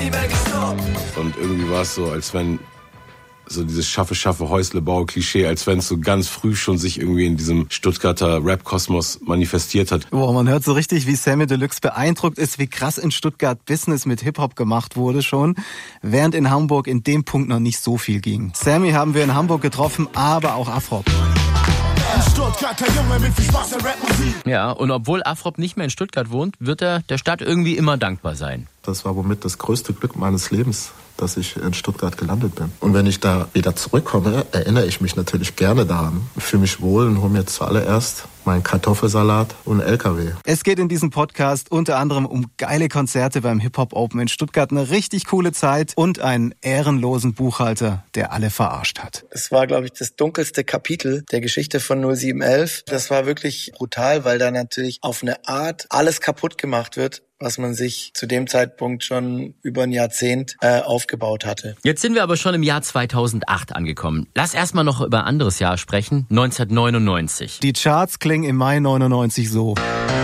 Und irgendwie war es so, als wenn so dieses schaffe, Häusle-Bau-Klischee, als wenn es so ganz früh schon sich irgendwie in diesem Stuttgarter Rap-Kosmos manifestiert hat. Boah, man hört so richtig, wie Samy Deluxe beeindruckt ist, wie krass in Stuttgart Business mit Hip-Hop gemacht wurde schon, während in Hamburg in dem Punkt noch nicht so viel ging. Samy haben wir in Hamburg getroffen, aber auch Afrop. Ja, und obwohl Afrop nicht mehr in Stuttgart wohnt, wird er der Stadt irgendwie immer dankbar sein. Das war womit das größte Glück meines Lebens, dass ich in Stuttgart gelandet bin. Und wenn ich da wieder zurückkomme, erinnere ich mich natürlich gerne daran. Ich fühle mich wohl und hole mir zuallererst meinen Kartoffelsalat und einen LKW. Es geht in diesem Podcast unter anderem um geile Konzerte beim Hip-Hop Open in Stuttgart, eine richtig coole Zeit und einen ehrenlosen Buchhalter, der alle verarscht hat. Es war, glaube ich, das dunkelste Kapitel der Geschichte von 0711. Das war wirklich brutal, weil da natürlich auf eine Art alles kaputt gemacht wird, was man sich zu dem Zeitpunkt schon über ein Jahrzehnt aufgebaut hatte. Jetzt sind wir aber schon im Jahr 2008 angekommen. Lass erstmal noch über ein anderes Jahr sprechen, 1999. Die Charts klingen im Mai 99 so.